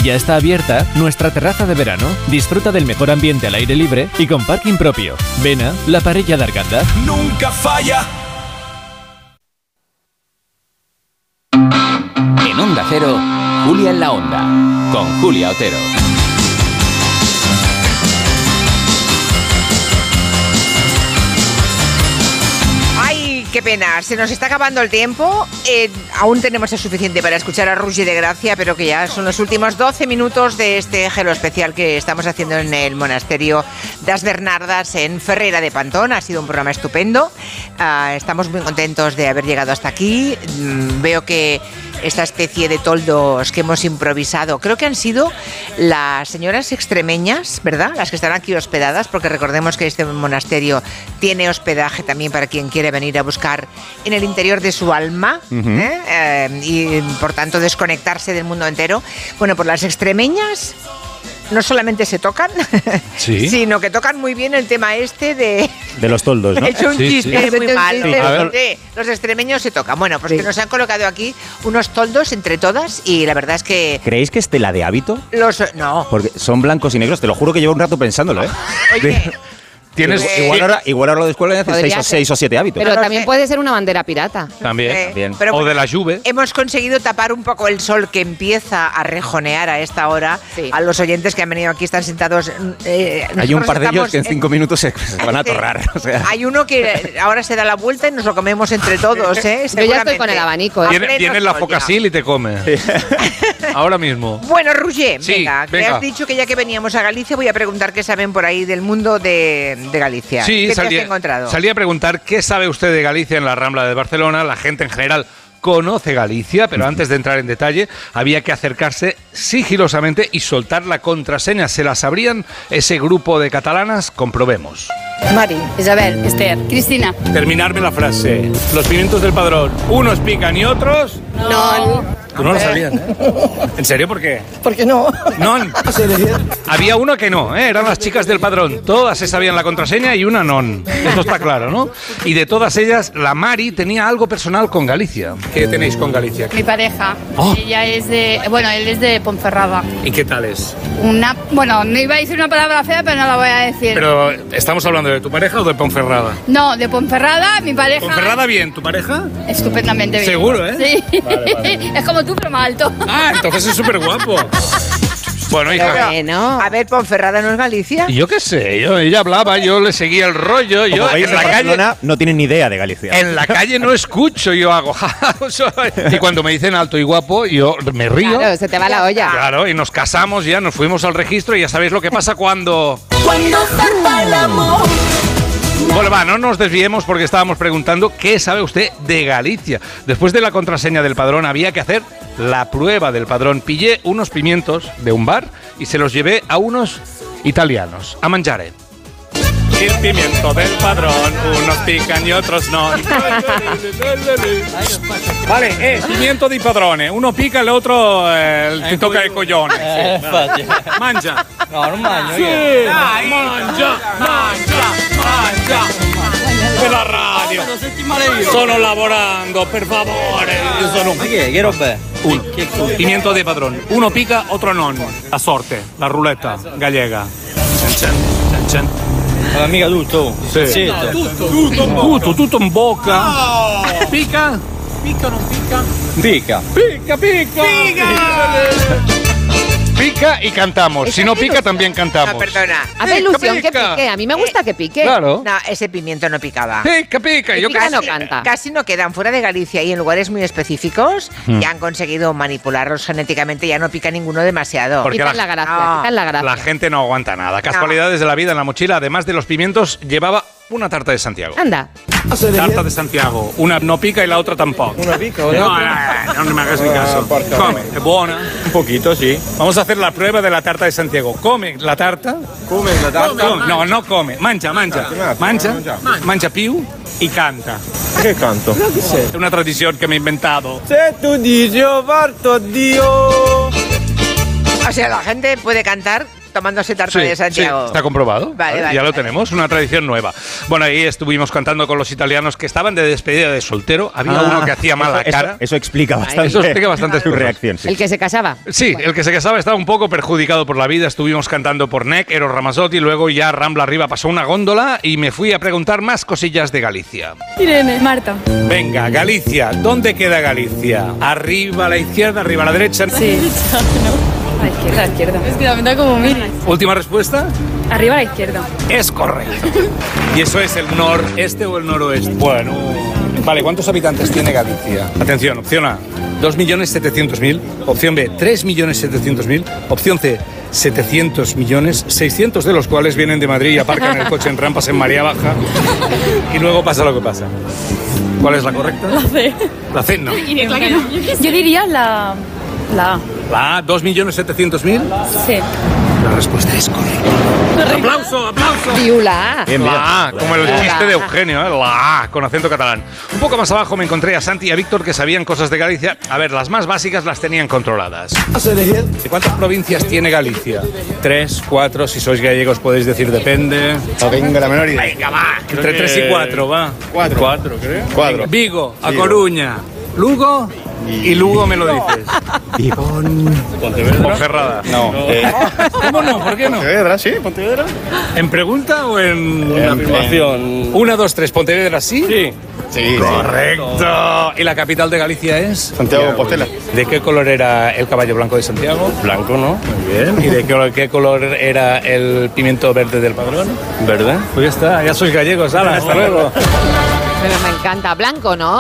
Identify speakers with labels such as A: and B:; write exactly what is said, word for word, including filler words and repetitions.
A: Ya está abierta nuestra terraza de verano. Disfruta del mejor ambiente al aire libre y con parking propio. Vena, la parella de Arganda.
B: Nunca falla.
C: En Onda Cero, Julia en la Onda, con Julia Otero.
D: Qué pena, se nos está acabando el tiempo. Eh, aún tenemos el suficiente para escuchar a Roger de Gracia, pero que ya son los últimos doce minutos de este Gelo especial que estamos haciendo en el monasterio das Bernardas en Ferreira de Pantón. Ha sido un programa estupendo. Uh, estamos muy contentos de haber llegado hasta aquí. Mm, veo que esta especie de toldos que hemos improvisado, creo que han sido las señoras extremeñas, ¿verdad? Las que están aquí hospedadas, porque recordemos que este monasterio tiene hospedaje también para quien quiere venir a buscar en el interior de su alma, uh-huh. ¿eh? Eh, y por tanto desconectarse del mundo entero. Bueno, pues las extremeñas no solamente se tocan, ¿sí? sino que tocan muy bien el tema este de...
E: De los toldos, ¿no?
D: He hecho un
E: sí,
D: chiste
E: sí.
D: muy malo.
E: Sí.
D: Sí, los extremeños se tocan. Bueno, pues sí. que nos han colocado aquí unos toldos entre todas y la verdad es que...
E: ¿Creéis que es tela de hábito?
D: Los, no.
E: Porque son blancos y negros, te lo juro que llevo un rato pensándolo, ¿eh?
D: Oye...
E: Tienes, eh, igual, ahora, igual ahora lo de escuela hace seis o, seis o siete hábitos.
F: Pero también puede ser una bandera pirata.
G: También.
D: Eh,
G: también.
D: Pero,
G: o de la Juve.
D: Hemos conseguido tapar un poco el sol que empieza a rejonear a esta hora. Sí. A los oyentes que han venido aquí están sentados. Eh,
E: Hay un par de ellos que en cinco minutos se, se van a atorrar. O sea.
D: Hay uno que ahora se da la vuelta y nos lo comemos entre todos. ¿eh?
F: Yo ya estoy con el abanico. ¿eh?
G: Viene, viene la focasil y te come. Ahora mismo.
D: Bueno, Roger,
G: sí,
D: venga,
G: venga.
D: que has dicho que ya que veníamos a Galicia voy a preguntar qué saben por ahí del mundo de, de Galicia.
G: Sí,
D: ¿Qué
G: salí,
D: te has encontrado?
G: Salí a preguntar qué sabe usted de Galicia en la Rambla de Barcelona. La gente en general conoce Galicia, pero antes de entrar en detalle había que acercarse sigilosamente y soltar la contraseña. ¿Se la sabrían ese grupo de catalanas? Comprobemos.
H: Mari, Isabel, Esther, Cristina.
G: Terminarme la frase. Los pimientos del padrón, unos pican y otros...
H: No.
G: Tú no lo sabías, ¿eh? ¿En serio? ¿Por qué?
H: ¿Por qué no?
G: No. Había uno que no, ¿eh? Eran las chicas del padrón. Todas se sabían la contraseña y una non. Eso está claro, ¿no? Y de todas ellas, la Mari tenía algo personal con Galicia. ¿Qué tenéis con Galicia?
H: Mi pareja.
G: Oh.
H: Ella es de... Bueno, él es de Ponferrada.
G: ¿Y qué tal es?
H: Una... Bueno, no iba a decir una palabra fea, pero no la voy a decir.
G: Pero, ¿estamos hablando de tu pareja o de Ponferrada?
H: No, de Ponferrada, mi pareja...
G: ¿Ponferrada bien? ¿Tu pareja?
H: Estupendamente bien.
G: ¿Seguro, eh?
H: Sí.
G: Vale, vale.
H: Es como tú, pero más alto.
G: Ah, entonces es súper guapo. Bueno, hija.
D: Bueno, a ver, Ponferrada no es Galicia.
G: Y yo qué sé, yo, ella hablaba, yo le seguía el rollo. Yo
E: Como veis,
G: en la
E: Barcelona
G: calle
E: no tienen ni idea de Galicia.
G: En la calle no escucho, yo hago. Y cuando me dicen alto y guapo, yo me río.
F: Claro, se te va la olla.
G: Claro, y nos casamos ya, nos fuimos al registro y ya sabéis lo que pasa cuando.
B: Cuando zarpa el amor.
G: Bueno, va, no nos desviemos porque estábamos preguntando qué sabe usted de Galicia. Después de la contraseña del padrón había que hacer la prueba del padrón. Pillé unos pimientos de un bar y se los llevé a unos italianos, a mangiare. El pimiento del padrón, unos pican y otros no. Vale, eh, pimiento di padrone, uno pica e l'altro eh, ti tocca il coglione.
I: Eh, infatti.
G: Mangia.
I: No, non mangio
G: Sì,
I: io.
G: dai, mangia, mangia, mangia. Per la radio. Sono lavorando, per favore. Io sono
I: Ma che, che roba è?
G: uno. Pimiento di padrone. Uno pica, otro non. La sorte, la ruletta gallega. Cen cen, cen cen.
I: Ma mica tutto.
G: Sì.
I: Sì.
G: No, tutto, tutto, tutto, tutto in bocca. No. Pica? Pica o non pica?
I: Pica.
G: Pica, pica. Pica. Pica y cantamos. Si no pica, también cantamos.
D: No, perdona.
F: Hace ilusión que pique. A mí me gusta que pique.
G: Claro.
D: No, ese pimiento no picaba.
G: Pica, pica.
F: Yo
D: casi
F: no canta.
D: Casi no quedan fuera de Galicia y en lugares muy específicos hmm. ya han conseguido manipularlos genéticamente. Ya no pica ninguno demasiado.
G: Porque
F: quitan la, la gracia, no. quitan la gracia.
G: La gente no aguanta nada. Casualidades no. de la vida en la mochila. Además de los pimientos, llevaba una tarta de Santiago.
F: Anda.
G: Tarta de Santiago. Una no pica y la otra tampoco.
I: Una pica o
G: no, no, no, no me hagas ni caso. Come, es buena.
I: Un poquito, sí.
G: Vamos a hacer la prueba de la tarta de Santiago. Come la tarta.
I: Come la tarta.
G: Come. No, no come. Mangia, mangia. Mangia, mangia più y canta.
I: Che canto?
G: È una tradizione che mi ho inventato.
I: Se tu dici io parto, Dio.
D: O sea, la gente puede cantar tomándose tarta
G: Sí,
D: de Santiago.
G: sí, está comprobado.
D: Vale,
G: ¿vale?
D: vale,
G: ya lo
D: vale.
G: tenemos, una tradición nueva. Bueno, ahí estuvimos cantando con los italianos que estaban de despedida de soltero. Había
E: Ah,
G: uno que hacía mala
E: eso,
G: cara.
E: Eso, eso explica bastante.
G: Eso explica bastante
E: su reacción. Sí.
F: El que se casaba.
G: Sí, el que se casaba estaba un poco perjudicado por la vida. Estuvimos cantando por N E C, Eros Ramazzotti, luego ya Rambla arriba pasó una góndola y me fui a preguntar más cosillas de Galicia.
H: Irene. Marta.
G: Venga, Galicia. ¿Dónde queda Galicia? ¿Arriba a la izquierda, arriba a la derecha?
H: Sí. A la izquierda, a la izquierda. Es que la mitad como mil.
G: Última respuesta.
H: Arriba a la izquierda.
G: Es correcto. ¿Y eso es el noreste o el noroeste? Bueno. Vale, ¿cuántos habitantes tiene Galicia? Atención, opción A, dos millones setecientos mil. Opción B, tres millones setecientos mil. Opción C, setecientos millones, seiscientos de los cuales vienen de Madrid y aparcan el coche en rampas en María Baja. Y luego pasa lo que pasa. ¿Cuál es la correcta?
H: La C.
G: La C, no.
H: Yo diría la... La A.
G: La A, dos millones setecientos mil.
H: Sí.
G: La respuesta es correcta. ¡Aplauso, aplauso!
F: Viula.
E: Bien, bien.
G: La A, como el
F: La
G: chiste
F: A.
G: de Eugenio, ¿eh? La A, con acento catalán. Un poco más abajo me encontré a Santi y a Víctor que sabían cosas de Galicia. A ver, las más básicas las tenían controladas. ¿De cuántas provincias tiene Galicia? Tres, cuatro, si sois gallegos podéis decir depende.
I: No tengo la menor idea.
G: Venga, va, entre
I: que-
G: tres y cuatro, va.
I: Cuatro. Cuatro, creo. Cuatro.
G: Vigo, A
I: Vigo.
G: Coruña, Lugo y Lugo me lo dices.
I: ¿Pontevedra?
G: Ponferrada.
I: No. Eh,
G: ¿Cómo no? ¿Por qué no?
I: ¿Pontevedra? Sí, Pontevedra.
G: ¿En pregunta o en
I: En
G: afirmación? Una, dos, tres, Pontevedra, ¿sí?
I: Sí. Sí,
G: Correcto. ¿Y la capital de Galicia es?
I: Santiago de Compostela.
G: ¿De qué color era el caballo blanco de Santiago?
I: Blanco, ¿no? Muy bien.
G: ¿Y de qué, qué color era el pimiento verde del padrón?
I: ¿Verdad?
G: Pues ya está, ya sois gallegos, hala, hasta luego.
F: Pero me encanta. Blanco, ¿no?